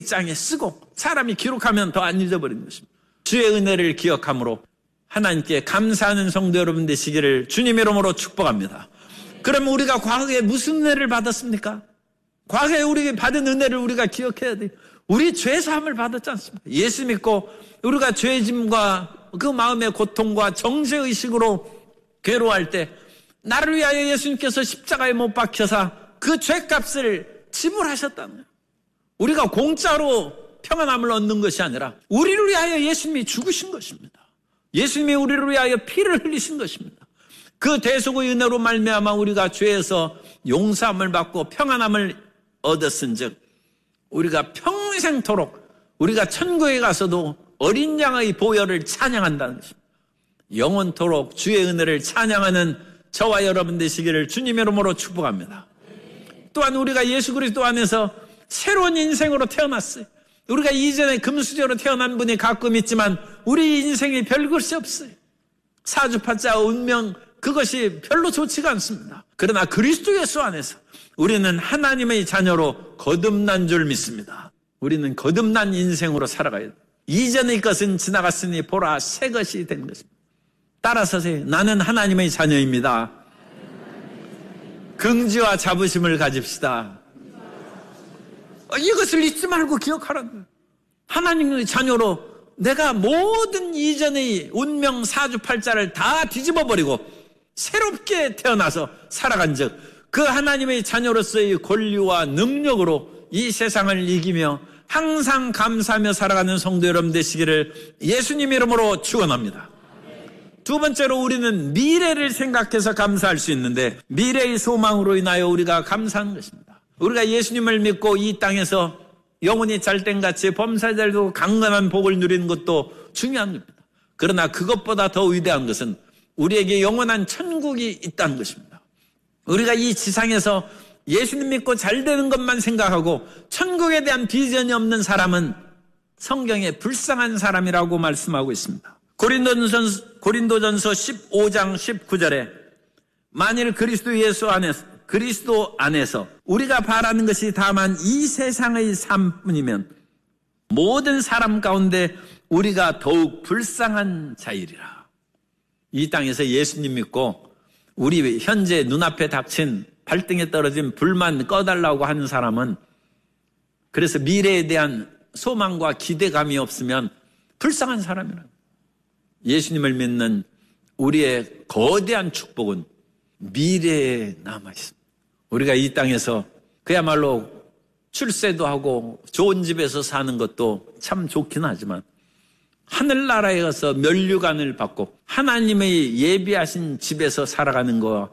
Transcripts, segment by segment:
장에 쓰고 사람이 기록하면 더 안 잊어버리는 것입니다. 주의 은혜를 기억함으로 하나님께 감사하는 성도 여러분 되시기를 주님 이름으로 축복합니다. 그러면 우리가 과거에 무슨 은혜를 받았습니까? 과거에 우리가 받은 은혜를 우리가 기억해야 돼요. 우리 죄사함을 받았지 않습니까? 예수 믿고 우리가 죄짐과 그 마음의 고통과 정죄의식으로 괴로워할 때 나를 위하여 예수님께서 십자가에 못 박혀서 그 죄값을 지불하셨다는 거예요. 우리가 공짜로 평안함을 얻는 것이 아니라 우리를 위하여 예수님이 죽으신 것입니다. 예수님이 우리를 위하여 피를 흘리신 것입니다. 그 대속의 은혜로 말미암아 우리가 죄에서 용서함을 받고 평안함을 얻었은즉 우리가 평생토록 우리가 천국에 가서도 어린 양의 보혈을 찬양한다는 것입니다. 영원토록 주의 은혜를 찬양하는 저와 여러분 되시기를 주님 이름으로 축복합니다. 또한 우리가 예수 그리스도 안에서 새로운 인생으로 태어났어요. 우리가 이전에 금수저로 태어난 분이 가끔 있지만 우리 인생이 별것이 없어요. 사주팔자 운명 그것이 별로 좋지가 않습니다. 그러나 그리스도 예수 안에서 우리는 하나님의 자녀로 거듭난 줄 믿습니다. 우리는 거듭난 인생으로 살아가야 돼요. 이전의 것은 지나갔으니 보라 새 것이 된 것입니다. 따라서세요. 나는 하나님의 자녀입니다. 긍지와 자부심을 가집시다. 이것을 잊지 말고 기억하라는 거예요. 하나님의 자녀로 내가 모든 이전의 운명 사주팔자를 다 뒤집어버리고 새롭게 태어나서 살아간 즉 그 하나님의 자녀로서의 권리와 능력으로 이 세상을 이기며 항상 감사하며 살아가는 성도 여러분 되시기를 예수님 이름으로 축원합니다. 두 번째로 우리는 미래를 생각해서 감사할 수 있는데 미래의 소망으로 인하여 우리가 감사하는 것입니다. 우리가 예수님을 믿고 이 땅에서 영혼이 잘된같이 범사자들도 강건한 복을 누리는 것도 중요한 겁니다. 그러나 그것보다 더 위대한 것은 우리에게 영원한 천국이 있다는 것입니다. 우리가 이 지상에서 예수님 믿고 잘되는 것만 생각하고 천국에 대한 비전이 없는 사람은 성경에 불쌍한 사람이라고 말씀하고 있습니다. 고린도전서 15장 19절에 만일 그리스도 안에서 우리가 바라는 것이 다만 이 세상의 삶뿐이면 모든 사람 가운데 우리가 더욱 불쌍한 자이리라. 이 땅에서 예수님 믿고 우리 현재 눈앞에 닥친 발등에 떨어진 불만 꺼달라고 하는 사람은 그래서 미래에 대한 소망과 기대감이 없으면 불쌍한 사람이라. 예수님을 믿는 우리의 거대한 축복은 미래에 남아있습니다. 우리가 이 땅에서 그야말로 출세도 하고 좋은 집에서 사는 것도 참 좋긴 하지만 하늘나라에 가서 면류관을 받고 하나님의 예비하신 집에서 살아가는 것과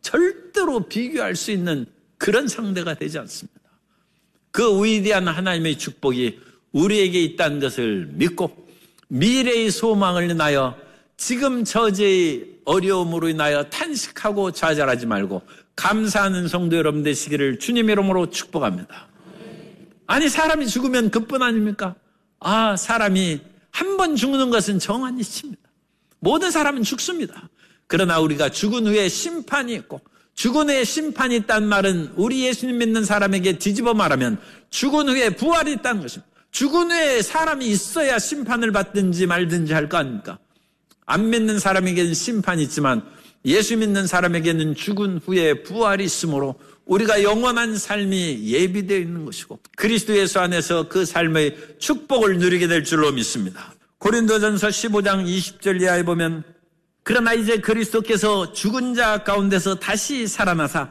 절대로 비교할 수 있는 그런 상대가 되지 않습니다. 그 위대한 하나님의 축복이 우리에게 있다는 것을 믿고 미래의 소망을 인하여 지금 저제의 어려움으로 인하여 탄식하고 좌절하지 말고 감사하는 성도 여러분 되시기를 주님 이름으로 축복합니다. 아니 사람이 죽으면 그뿐 아닙니까? 사람이 한 번 죽는 것은 정한 이치입니다. 모든 사람은 죽습니다. 그러나 우리가 죽은 후에 심판이 있고 죽은 후에 심판이 있다는 말은 우리 예수님 믿는 사람에게 뒤집어 말하면 죽은 후에 부활이 있다는 것입니다. 죽은 후에 사람이 있어야 심판을 받든지 말든지 할 거 아닙니까? 안 믿는 사람에게는 심판이 있지만 예수 믿는 사람에게는 죽은 후에 부활이 있으므로 우리가 영원한 삶이 예비되어 있는 것이고 그리스도 예수 안에서 그 삶의 축복을 누리게 될 줄로 믿습니다. 고린도전서 15장 20절 이하에 보면 그러나 이제 그리스도께서 죽은 자 가운데서 다시 살아나사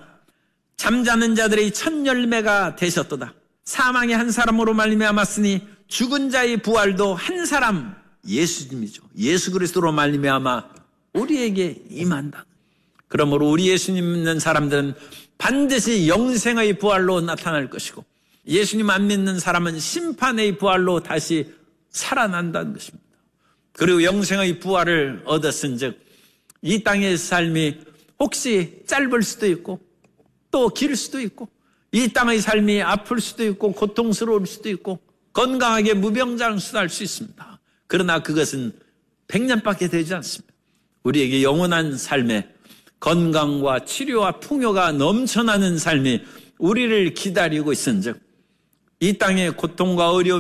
잠자는 자들의 첫 열매가 되셨도다. 사망이 한 사람으로 말미암았으니 죽은 자의 부활도 한 사람 예수님이죠. 예수 그리스도로 말미암아 우리에게 임한다. 그러므로 우리 예수님 믿는 사람들은 반드시 영생의 부활로 나타날 것이고 예수님 안 믿는 사람은 심판의 부활로 다시 살아난다는 것입니다. 그리고 영생의 부활을 얻었은즉 이 땅의 삶이 혹시 짧을 수도 있고 또 길 수도 있고 이 땅의 삶이 아플 수도 있고 고통스러울 수도 있고 건강하게 무병장수할 수 있습니다. 그러나 그것은 100년밖에 되지 않습니다. 우리에게 영원한 삶에 건강과 치료와 풍요가 넘쳐나는 삶이 우리를 기다리고 있은즉 이 땅의 고통과 어려움